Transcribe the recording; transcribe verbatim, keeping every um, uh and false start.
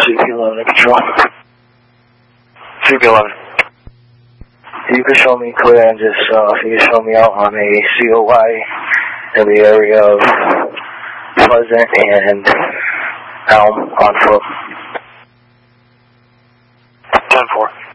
C P eleven to control. C P eleven. You can show me clear and just, uh, if you can show me out on a C O Y in the area of Pleasant and Elm on foot. ten four.